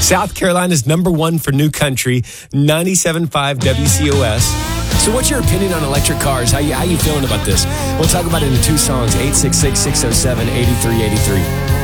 South Carolina's #1 for new country, 97.5 WCOS. So what's your opinion on electric cars? How you feeling about this? We'll talk about it in 2 songs, 866-607-8383.